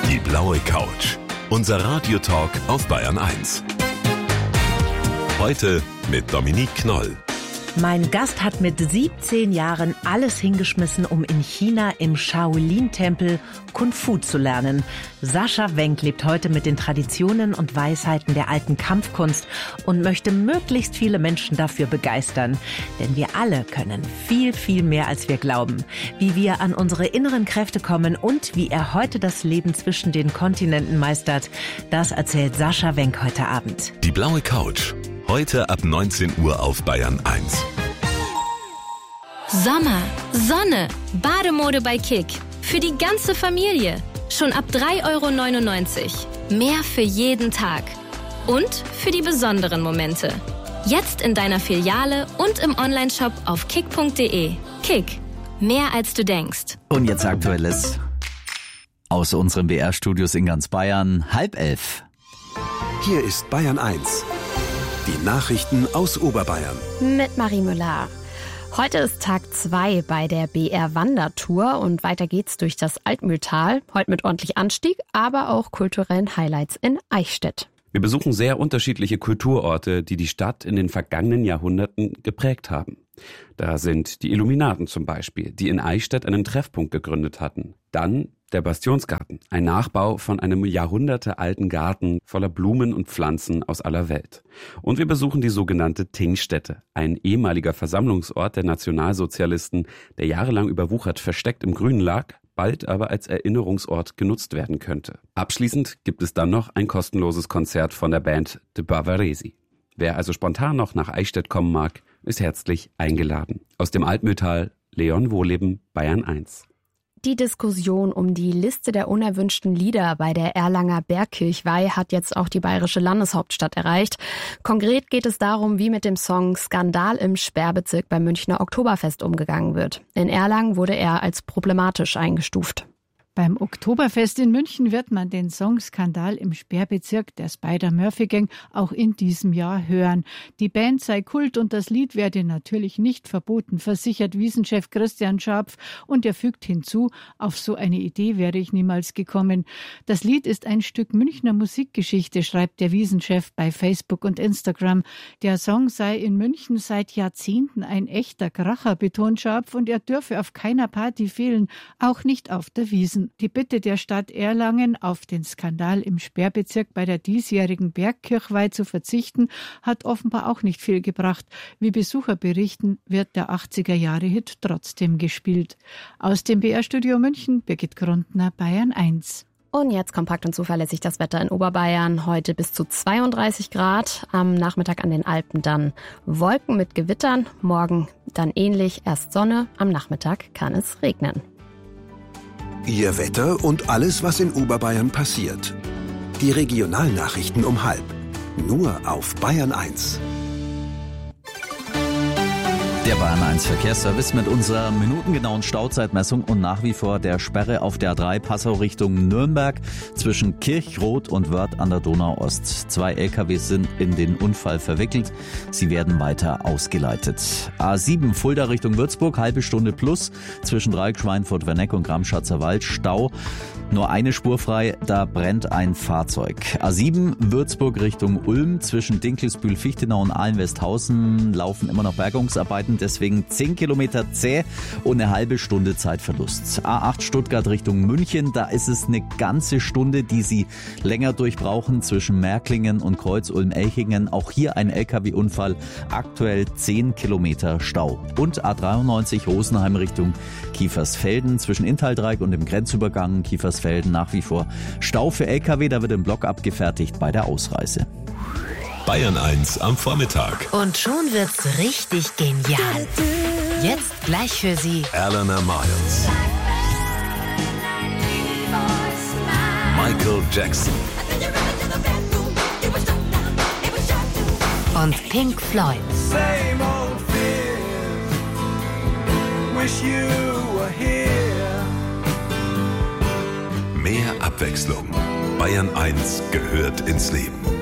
Die blaue Couch. Unser Radiotalk auf Bayern 1. Heute mit Dominique Knoll. Mein Gast hat mit 17 Jahren alles hingeschmissen, um in China im Shaolin-Tempel Kung Fu zu lernen. Sascha Wenk lebt heute mit den Traditionen und Weisheiten der alten Kampfkunst und möchte möglichst viele Menschen dafür begeistern. Denn wir alle können viel, viel mehr, als wir glauben. Wie wir an unsere inneren Kräfte kommen und wie er heute das Leben zwischen den Kontinenten meistert, das erzählt Sascha Wenk heute Abend. Die blaue Couch. Heute ab 19 Uhr auf Bayern 1. Sommer, Sonne, Bademode bei Kick. Für die ganze Familie. Schon ab 3,99 €. Mehr für jeden Tag. Und für die besonderen Momente. Jetzt in deiner Filiale und im Onlineshop auf kick.de. Kick. Mehr als du denkst. Und jetzt Aktuelles aus unseren BR-Studios in ganz Bayern. 10:30. Hier ist Bayern 1. Die Nachrichten aus Oberbayern. Mit Marie Müller. Heute ist Tag 2 bei der BR-Wandertour und weiter geht's durch das Altmühltal. Heute mit ordentlich Anstieg, aber auch kulturellen Highlights in Eichstätt. Wir besuchen sehr unterschiedliche Kulturorte, die die Stadt in den vergangenen Jahrhunderten geprägt haben. Da sind die Illuminaten zum Beispiel, die in Eichstätt einen Treffpunkt gegründet hatten. Dann der Bastionsgarten, ein Nachbau von einem jahrhundertealten Garten voller Blumen und Pflanzen aus aller Welt. Und wir besuchen die sogenannte Tingstätte, ein ehemaliger Versammlungsort der Nationalsozialisten, der jahrelang überwuchert versteckt im Grünen lag, bald aber als Erinnerungsort genutzt werden könnte. Abschließend gibt es dann noch ein kostenloses Konzert von der Band De Bavaresi. Wer also spontan noch nach Eichstätt kommen mag, ist herzlich eingeladen. Aus dem Altmühltal, Leon Wohleben, Bayern 1. Die Diskussion um die Liste der unerwünschten Lieder bei der Erlanger Bergkirchweih hat jetzt auch die bayerische Landeshauptstadt erreicht. Konkret geht es darum, wie mit dem Song Skandal im Sperrbezirk beim Münchner Oktoberfest umgegangen wird. In Erlangen wurde er als problematisch eingestuft. Beim Oktoberfest in München wird man den Song Skandal im Sperrbezirk der Spider-Murphy-Gang auch in diesem Jahr hören. Die Band sei Kult und das Lied werde natürlich nicht verboten, versichert Wiesenchef Christian Scharpf. Und er fügt hinzu, auf so eine Idee wäre ich niemals gekommen. Das Lied ist ein Stück Münchner Musikgeschichte, schreibt der Wiesenchef bei Facebook und Instagram. Der Song sei in München seit Jahrzehnten ein echter Kracher, betont Scharpf, und er dürfe auf keiner Party fehlen, auch nicht auf der Wiesn. Die Bitte der Stadt Erlangen, auf den Skandal im Sperrbezirk bei der diesjährigen Bergkirchweih zu verzichten, hat offenbar auch nicht viel gebracht. Wie Besucher berichten, wird der 80er-Jahre-Hit trotzdem gespielt. Aus dem BR-Studio München, Birgit Grundner, Bayern 1. Und jetzt kompakt und zuverlässig das Wetter in Oberbayern. Heute bis zu 32 Grad. Am Nachmittag an den Alpen dann Wolken mit Gewittern. Morgen dann ähnlich, erst Sonne. Am Nachmittag kann es regnen. Ihr Wetter und alles, was in Oberbayern passiert. Die Regionalnachrichten um 12:30. Nur auf Bayern 1. Der Bayern 1 Verkehrsservice mit unserer minutengenauen Stauzeitmessung und nach wie vor der Sperre auf der A3 Passau Richtung Nürnberg zwischen Kirchroth und Wörth an der Donau-Ost. 2 LKWs sind in den Unfall verwickelt. Sie werden weiter ausgeleitet. A7 Fulda Richtung Würzburg, halbe Stunde plus zwischen Dreieck, Schweinfurt-Werneck und Gramschatzer Wald. Stau. Nur eine Spur frei, da brennt ein Fahrzeug. A7 Würzburg Richtung Ulm zwischen Dinkelsbühl, Fichtenau und Ahlen-Westhausen laufen immer noch Bergungsarbeiten, deswegen 10 Kilometer zäh und eine halbe Stunde Zeitverlust. A8 Stuttgart Richtung München, da ist es eine ganze Stunde, die Sie länger durchbrauchen zwischen Märklingen und Kreuz-Ulm-Elchingen. Auch hier ein LKW-Unfall, aktuell 10 Kilometer Stau. Und A93 Rosenheim Richtung Kiefersfelden zwischen Inntal-Dreieck und dem Grenzübergang Kiefersfelden nach wie vor Stau für LKW, da wird ein Block abgefertigt bei der Ausreise. Bayern 1 am Vormittag. Und schon wird's richtig genial. Jetzt gleich für Sie Eleanor Miles. Michael Jackson. und Pink Floyd. Same old fears. Wish you were here. Mehr Abwechslung. Bayern 1 gehört ins Leben.